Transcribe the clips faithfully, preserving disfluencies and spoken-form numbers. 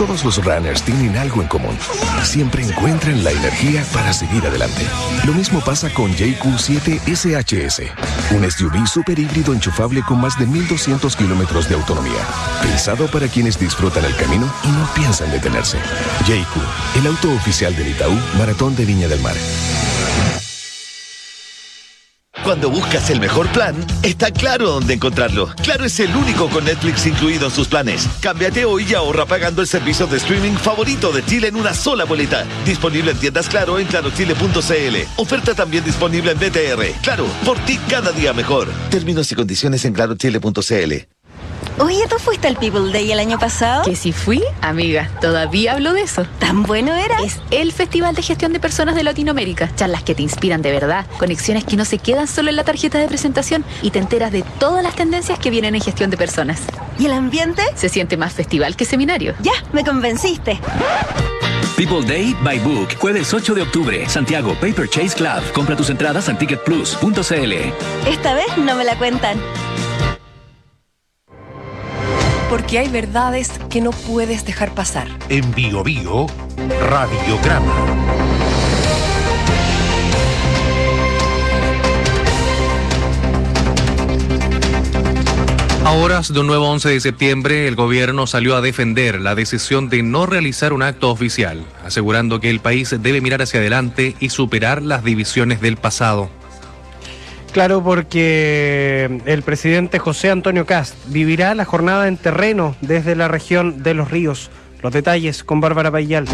Todos los runners tienen algo en común. Siempre encuentran la energía para seguir adelante. Lo mismo pasa con J Q siete S H S, un S U V super híbrido enchufable con más de mil doscientos kilómetros de autonomía. Pensado para quienes disfrutan el camino y no piensan detenerse. J Q, el auto oficial del Itaú Maratón de Viña del Mar. Cuando buscas el mejor plan, está Claro dónde encontrarlo. Claro es el único con Netflix incluido en sus planes. Cámbiate hoy y ahorra pagando el servicio de streaming favorito de Chile en una sola boleta. Disponible en tiendas Claro en claro chile punto c l. Oferta también disponible en B T R. Claro, por ti cada día mejor. Términos y condiciones en claro chile punto c l. Oye, ¿tú fuiste al People Day el año pasado? ¿Que si fui? Amiga, todavía hablo de eso. ¿Tan bueno era? Es el Festival de Gestión de Personas de Latinoamérica. Charlas que te inspiran de verdad, conexiones que no se quedan solo en la tarjeta de presentación y te enteras de todas las tendencias que vienen en gestión de personas. ¿Y el ambiente? Se siente más festival que seminario. Ya, me convenciste. People Day by Book, jueves ocho de octubre, Santiago Paper Chase Club. Compra tus entradas en ticket plus punto c l. Esta vez no me la cuentan. Porque hay verdades que no puedes dejar pasar. En Bio Bio, Radiograma. A horas de un nuevo once de septiembre, el gobierno salió a defender la decisión de no realizar un acto oficial, asegurando que el país debe mirar hacia adelante y superar las divisiones del pasado. Claro, porque el presidente José Antonio Kast vivirá la jornada en terreno desde la región de Los Ríos. Los detalles con Bárbara Payal.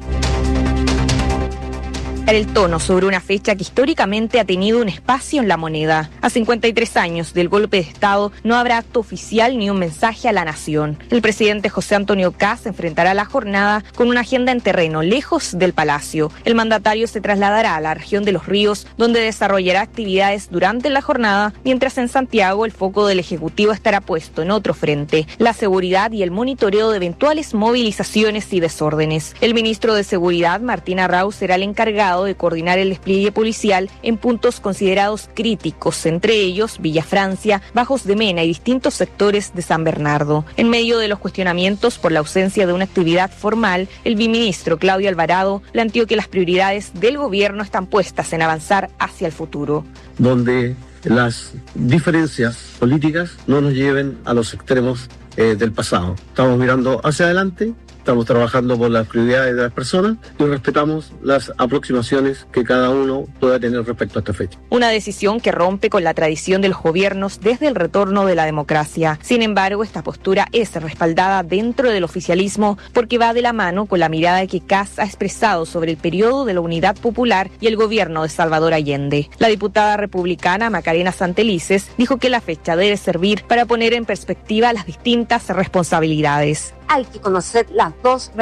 El tono sobre una fecha que históricamente ha tenido un espacio en la moneda. A cincuenta y tres años del golpe de Estado no habrá acto oficial ni un mensaje a la nación. El presidente José Antonio Kast enfrentará la jornada con una agenda en terreno, lejos del Palacio. El mandatario se trasladará a la región de Los Ríos, donde desarrollará actividades durante la jornada, mientras en Santiago el foco del Ejecutivo estará puesto en otro frente, la seguridad y el monitoreo de eventuales movilizaciones y desórdenes. El ministro de Seguridad, Martín Arrauz, será el encargado de coordinar el despliegue policial en puntos considerados críticos, entre ellos Villa Francia, Bajos de Mena y distintos sectores de San Bernardo. En medio de los cuestionamientos por la ausencia de una actividad formal, el viceministro Claudio Alvarado planteó que las prioridades del gobierno están puestas en avanzar hacia el futuro. Donde las diferencias políticas no nos lleven a los extremos eh, del pasado. Estamos mirando hacia adelante. Estamos trabajando por las prioridades de las personas y respetamos las aproximaciones que cada uno pueda tener respecto a esta fecha. Una decisión que rompe con la tradición de los gobiernos desde el retorno de la democracia. Sin embargo, esta postura es respaldada dentro del oficialismo porque va de la mano con la mirada que Kast ha expresado sobre el periodo de la Unidad Popular y el gobierno de Salvador Allende. La diputada republicana Macarena Santelices dijo que la fecha debe servir para poner en perspectiva las distintas responsabilidades. Hay que conocer las dos